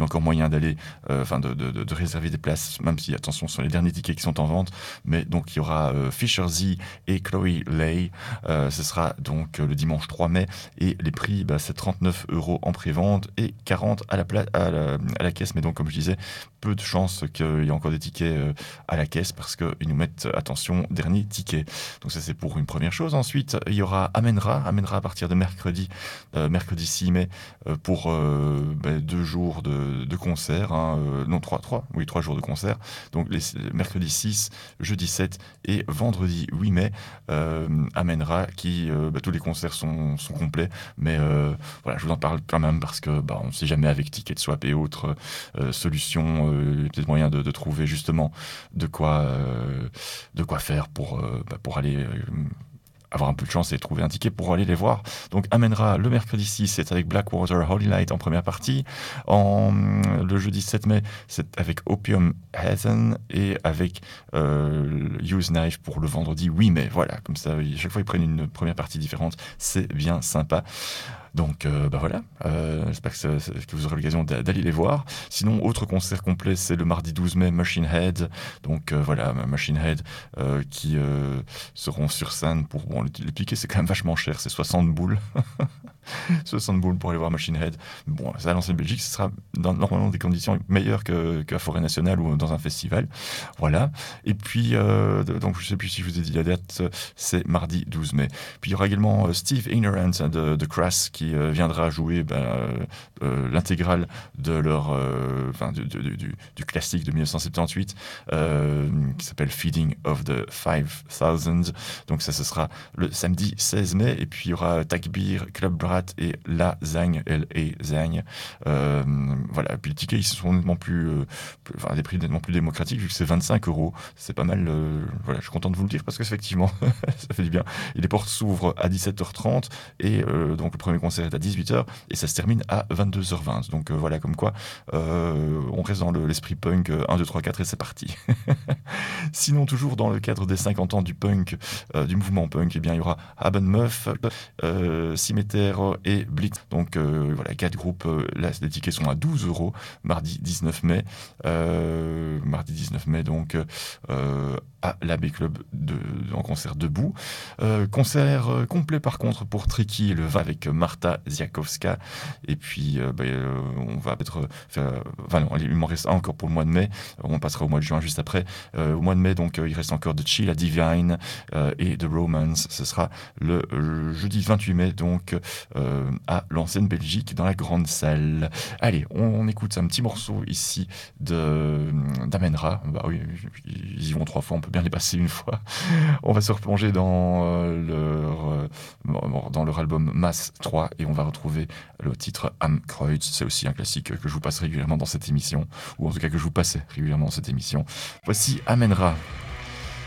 a encore moyen d'aller, de réserver des places, même si, attention, ce sont les derniers tickets qui sont en vente. Mais donc, il y aura Fisher Z et Chloé Lay. Ce sera donc le dimanche 3 mai. Et les prix, c'est 39 € en pré-vente et 40 à la caisse. Mais donc, comme je disais, peu de chances qu'il y ait encore des tickets à la caisse parce qu'ils nous mettent, attention, dernier ticket. Donc ça, c'est pour une première chose. Ensuite, il y aura Amenra à partir de mercredi 6 mai, pour 2 jours de concert. Non, 3 jours de concert. Donc mercredi 6, jeudi 7 et vendredi 8 mai, Amenra qui, tous les concerts sont complets. Mais voilà, je vous en parle quand même parce que on ne sait jamais avec Ticketswap et autres solutions, peut-être moyen de trouver justement de quoi faire pour aller avoir un peu de chance et trouver un ticket pour aller les voir. Donc Amenra le mercredi 6, c'est avec Blackwater Holy Light en première partie. Le jeudi 7 mai, c'est avec Opium Heathen et avec Use Knife pour le vendredi 8 mai. Voilà, comme ça, chaque fois ils prennent une première partie différente. C'est bien sympa. Donc voilà, j'espère que vous aurez l'occasion d'aller les voir. Sinon, autre concert complet, c'est le mardi 12 mai, Machine Head. Donc voilà, Machine Head qui seront sur scène pour... Bon, les tickets, c'est quand même vachement cher, c'est 60 boules. 60 boules pour aller voir Machine Head. Bon, ça à l'ancienne Belgique, ce sera normalement des conditions meilleures qu'à Forêt Nationale ou dans un festival. Voilà. Et puis, donc je ne sais plus si je vous ai dit la date, c'est mardi 12 mai. Puis il y aura également Steve Ignorant de Crass qui viendra jouer l'intégrale de leur du classique de 1978 qui s'appelle Feeding of the 5000. Donc ça, ce sera le samedi 16 mai. Et puis il y aura Takbir, Club Brat et La Zagne, L.A. Zagne. Voilà. Et puis les tickets, ils sont nettement plus, des prix nettement plus démocratiques vu que c'est 25 €. C'est pas mal. Voilà, je suis content de vous le dire parce qu'effectivement, ça fait du bien. Et les portes s'ouvrent à 17h30 et donc le premier concert est à 18h et ça se termine à 22h20. Donc voilà, comme quoi on reste dans l'esprit punk 1, 2, 3, 4 et c'est parti. Sinon, toujours dans le cadre des 50 ans du punk, du mouvement punk, eh bien, il y aura Abenmeuf, Cimeter et Blitz. Donc voilà, 4 groupes. Là, les tickets sont à 12 €, mardi 19 mai. Mardi 19 mai, donc à l'Abbey Club en concert debout. Concert complet par contre pour Tricky le 20 avec Marta Ziakowska. Et puis on va peut-être faire... non, il m'en reste encore pour le mois de mai. On passera au mois de juin juste après. Au mois de mai, donc il reste encore The Chill, Divine et The Romance. Ce sera le jeudi 28 mai, donc à l'ancienne Belgique, dans la grande salle. Allez, on écoute un petit morceau ici d'Amenra. Oui, ils y vont 3 fois, on peut bien les passer une fois. On va se replonger dans leur album Mass 3 et on va retrouver le titre Am Kreuz. C'est aussi un classique que je vous passe régulièrement dans cette émission, ou en tout cas que je vous passais régulièrement dans cette émission. Voici Amenra.